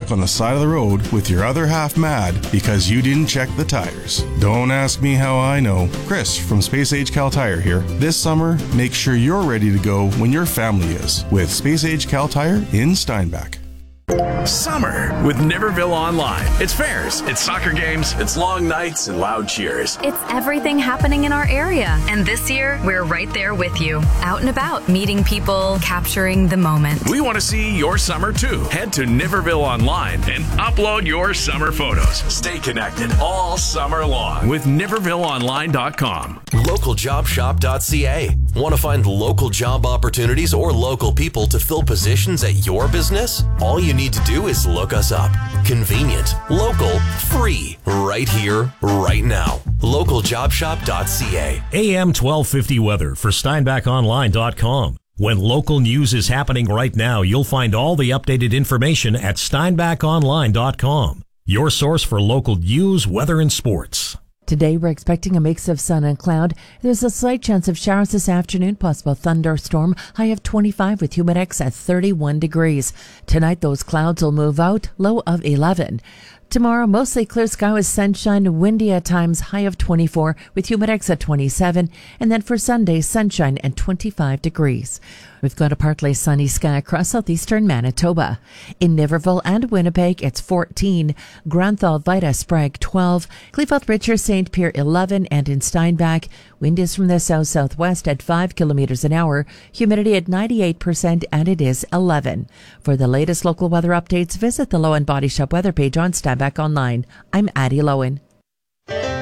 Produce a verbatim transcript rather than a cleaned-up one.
stuck on the side of the road with your other half mad because you didn't check the tires. Don't ask me how I know. Chris from Space Age Cal Tire here. This summer, make sure you're ready to go when your family is with Space Age Cal Tire in Steinbach. Summer with Niverville Online. It's fairs, it's soccer games, it's long nights and loud cheers. It's everything happening in our area. And this year, we're right there with you. Out and about, meeting people, capturing the moment. We want to see your summer too. Head to Niverville Online and upload your summer photos. Stay connected all summer long with Niverville Online dot com. local job shop dot c a. Want to find local job opportunities or local people to fill positions at your business? All you need to do is look us up. Convenient, local, free, right here, right now. local job shop dot c a. A M twelve fifty weather for Steinbach Online dot com. When local news is happening right now, you'll find all the updated information at Steinbach Online dot com. Your source for local news, weather, and sports. Today, we're expecting a mix of sun and cloud. There's a slight chance of showers this afternoon, possible thunderstorm, high of twenty-five with humidex at thirty-one degrees. Tonight, those clouds will move out, low of eleven. Tomorrow, mostly clear sky with sunshine, windy at times, high of twenty-four with humidex at twenty-seven. And then for Sunday, sunshine and twenty-five degrees. We've got a partly sunny sky across southeastern Manitoba. In Niverville and Winnipeg, it's fourteen. Granthal, Vida, Sprague, twelve. Cleveland, Richard, Saint Pierre, eleven. And in Steinbach, wind is from the south-southwest at five kilometers an hour. Humidity at ninety-eight percent, and it is eleven. For the latest local weather updates, visit the Lowen Body Shop weather page on Steinbach Online. I'm Addie Lowen.